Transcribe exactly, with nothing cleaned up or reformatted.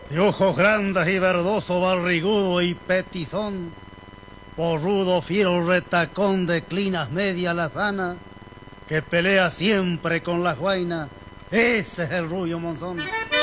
de ojos grandes y verdoso, barrigudo y petizón, porrudo, fiero, retacón de clinas media lazana, que pelea siempre con las guainas, ese es el Rubio Monzón.